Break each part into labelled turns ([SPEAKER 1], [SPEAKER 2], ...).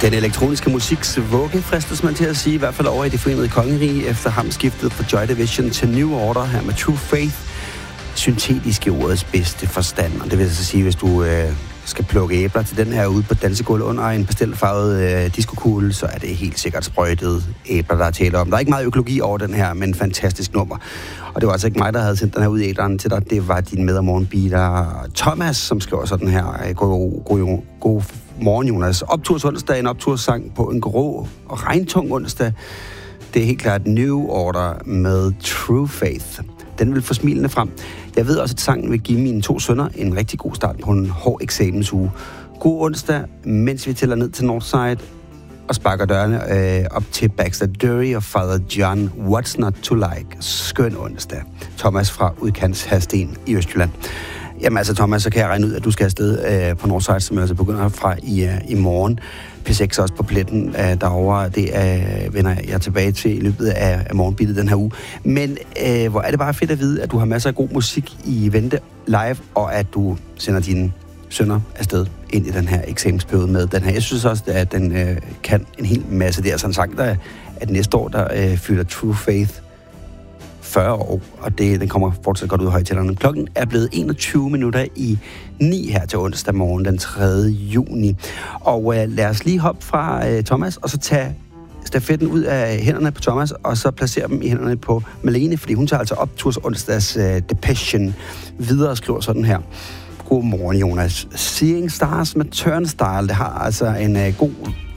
[SPEAKER 1] Den elektroniske musiks vugge, fristes man til at sige, i hvert fald over i Det Forenede Kongerige, efter ham skiftet fra Joy Division til New Order her med True Faith. Syntetiske ordets bedste forstand, og det vil altså sige, hvis du skal plukke æbler til den her ude på dansegulvet under en pastelfarvet diskokugle, så er det helt sikkert sprøjtet æbler, der er tale om. Der er ikke meget økologi over den her, men fantastisk nummer. Og det var altså ikke mig, der havde sendt den her ud i æderen til dig. Det var din med- og morgenbeater Thomas, som skriver sådan her. God morgen, Jonas. Opturs onsdag, en opturssang på en grå og regntung onsdag. Det er helt klart New Order med True Faith. Den vil få smilende frem. Jeg ved også, at sangen vil give mine 2 sønner en rigtig god start på en hård eksamensuge. God onsdag, mens vi tæller ned til Northside og sparker dørene op til Baxter Dury og Father John. What's not to like? Skøn onsdag. Thomas fra Udkants Hadsten i Østjylland. Jamen altså, Thomas, så kan jeg regne ud, at du skal afsted på Northside, som altså begynder fra i morgen. P6 også på pletten derovre. Det vender jeg tilbage til i løbet af morgenbittet den her uge. Men hvor er det bare fedt at vide, at du har masser af god musik i vente live, og at du sender dine sønner afsted ind i den her eksamensperiode med den her. Jeg synes også, at den kan en hel masse. Det er sådan sagt, at næste år, der fylder True Faith 40 år, og den kommer fortsat godt ud af højtalerne. Klokken er blevet 21:09 her til onsdag morgen, den 3. juni. Og lad os lige hoppe fra Thomas, og så tage stafetten ud af hænderne på Thomas, og så placere dem i hænderne på Malene, fordi hun tager altså opturs onsdags Depression videre og skriver sådan her. Godmorgen, Jonas. Seeing Stars med Turnstile, det har altså en god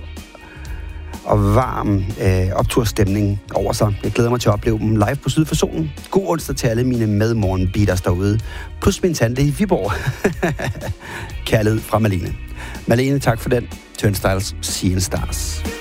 [SPEAKER 1] og varm opturstemning over sig. Jeg glæder mig til at opleve dem live på Syd for Solen. God onsdag til alle mine medmorgenbeaters derude. Plus min tante i Viborg. Kærlighed fra Malene. Malene, tak for den. Turnstiles, Seeing Stars.